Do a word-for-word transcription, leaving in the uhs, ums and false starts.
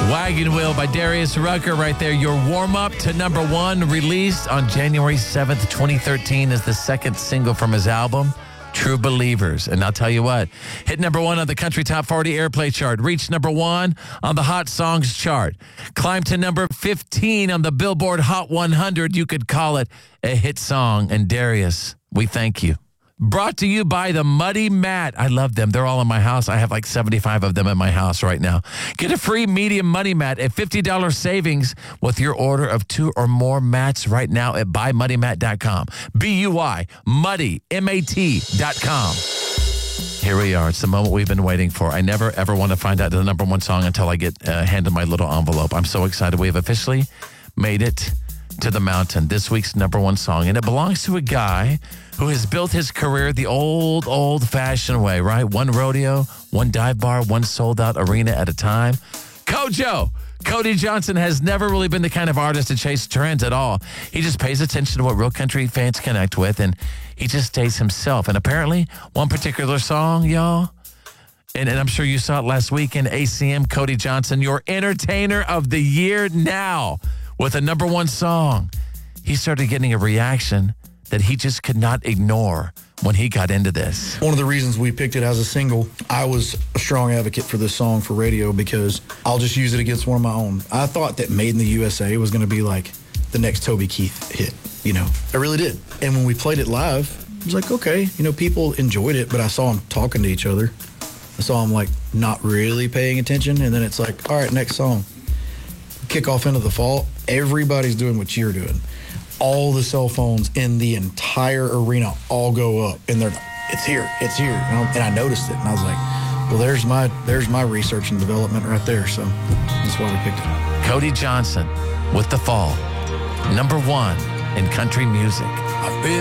Wagon Wheel by Darius Rucker right there. Your warm-up to number one, released on January seventh, twenty thirteen, is the second single from his album, True Believers. And I'll tell you what, hit number one on the Country Top forty Airplay chart, reached number one on the Hot Songs chart, climbed to number fifteen on the Billboard Hot one hundred. You could call it a hit song. And Darius, we thank you. Brought to you by the Muddy Mat. I love them. They're all in my house. I have like seventy-five of them in my house right now. Get a free medium Muddy Mat at fifty dollars savings with your order of two or more mats right now at buy muddy mat dot com. B U I, muddy, M A T dot com. Here we are. It's the moment we've been waiting for. I never, ever want to find out the number one song until I get uh, handed my little envelope. I'm so excited. We have officially made it to the mountain. This week's number one song, and it belongs to a guy who has built his career the old, old-fashioned way, right? One rodeo, one dive bar, one sold-out arena at a time. Kojo! Cody Johnson has never really been the kind of artist to chase trends at all. He just pays attention to what real country fans connect with, and he just stays himself. And apparently, one particular song, y'all, and, and I'm sure you saw it last week in A C M, Cody Johnson, your entertainer of the year now, with a number one song. He started getting a reaction that he just could not ignore when he got into this. One of the reasons we picked it as a single, I was a strong advocate for this song for radio because I'll just use it against one of my own. I thought that Made in the U S A was going to be like the next Toby Keith hit, you know. I really did. And when we played it live, I was like, okay, you know, people enjoyed it, but I saw them talking to each other. I saw them like not really paying attention, and then it's like, all right, next song. Kick off into the fall, everybody's doing what you're doing. All the cell phones in the entire arena all go up, and they're like, it's here, it's here. And I noticed it, and I was like, well, there's my there's my research and development right there. So that's why we picked it. Cody Johnson with The Fall, number one in country music. I've been